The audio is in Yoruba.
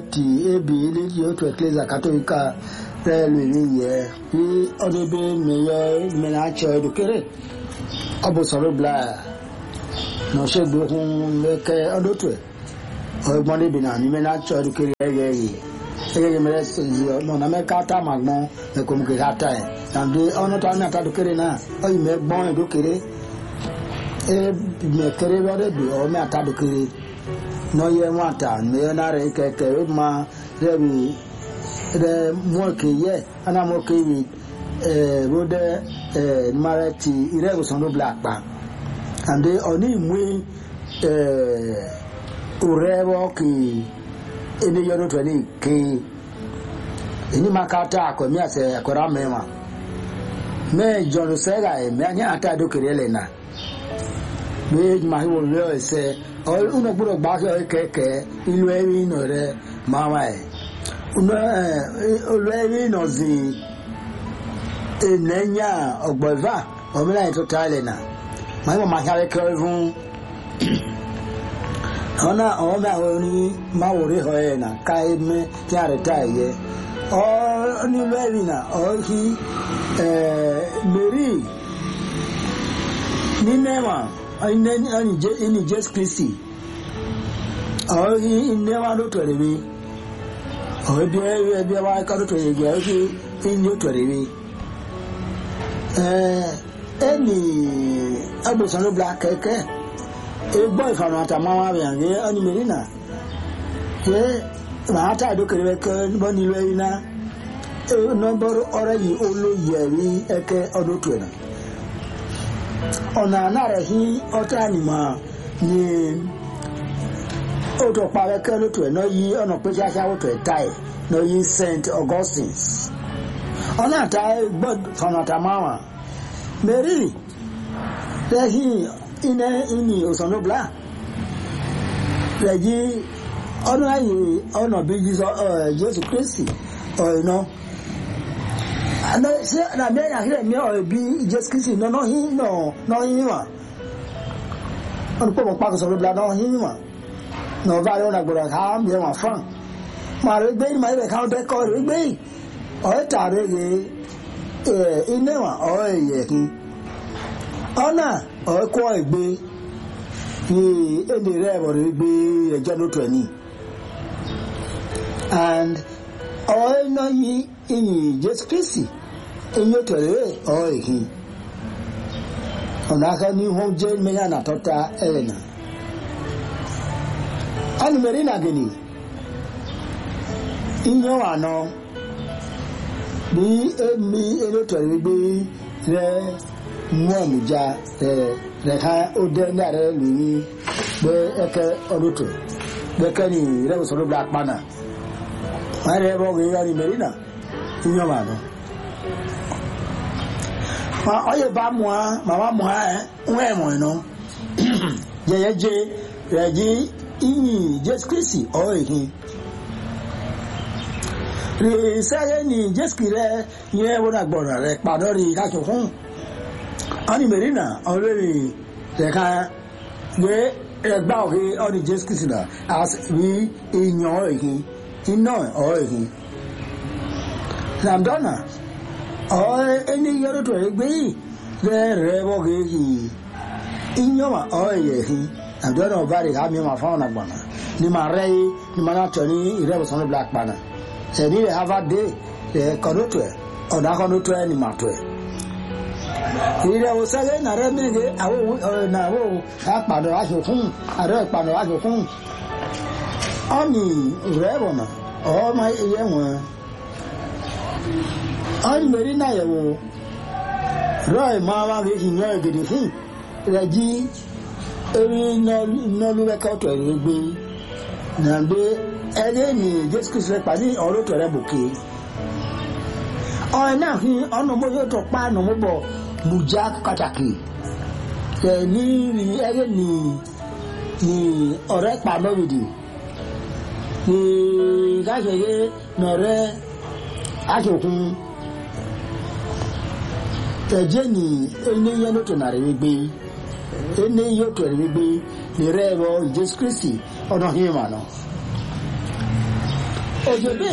ti ebi ile yo to ecclesia catholica telu ye bi odebe meyo mena cho edukere obo soro bla no segbe hun leke odoto ogbon de na ni mena cho edukere ege mere no na me kata magbon e ko mke kata e and ono ta na ta edukere na o me gbon edukere e me kere lo de bi o me ata edukere no ye nwata me na re keke ma rebi de mo ke ye ana mo ke wi wo de marati ire go son do black pa and oni mu urewo ki eni yodo to ni ke eni makata ko mi ase akora mema me John Sega me anya ata do kerele na me ma wo le se uno gburo gba keke ilu ewi no re mama e uno olwewi no zi enenya ogbova omila to tale na ma hare ke fun ona oni ma wori ho e na kai me ti are taye o ni lewi na o hi Mary ni nema ani just Christy o hi nema do to rewi o bi wa ka do to ye o hi inyo to rewi any abusano black keke e boy fa na ta mama be an ye ani merina ye ma ta do kere ke boni le na e number ora yi oloye ri eke odotu na ona na re hi ota ni ma ni odo pa ke lo tu no yi ona pe sha sha wo to tai no yi Saint Augustine's ona ta bod fa na ta mama Mary rehi ini osonobla reji ona yi ona bi Jesus Christ no and say na me na here me o bi Jesus Christ no hi wa on ko pa ko sonobla no hi wa no va yo na gboro ha me wa fan ma re gbe ma re ka de ko re gbe o ta re ye ine wa o ye ki ona o ko egbe ni ede re bo re gbe ejo no to ni and o no yi ini Jesus Christ enyo to re o yi ona ka ni ho je me na tota elena ani merina geni inyo wa no bi emi eno to re gbe re muamuja re ha ode na re luni be eke oduto be kani re so lo black pana ma re bo ge ya ni merina inyo ma no ma oye ba mo mama mo nwe mo no je reji ini Jesus Christ o ehin re saye ni Jesus Christ ye wo na gboro re padori ka so fun ani merina already they can we egba oke oni Jesus Christ na as we inyo ehin ino o ehin Ramdana o eni yoro to egbe re bo ge yi inyo ma o ehin Ramdana o bari ha mi ma fa na gbana ni ma re ni ma na to ni ire bo so black bana se ni have a day kono to o da kono to ni ma to ire o sale na re mege awo na wo ka pado aso fun are pado aso fun oni re bona o ma iye won ani meri na ye wo roi ma wa ge yin ye gidi fun reji eri no lu be ka to re gbe na be ere ni Jesus Christ pa ni oro to re boke o na hi ono mo yo to pa no mo bo buja kataki ni ere ni ore pa no widi ni ga je no re ajokun eje ni eni ye no to na re gbe eni yo to re gbe ni re ro Jesus Christ ono hi ma no òjò dé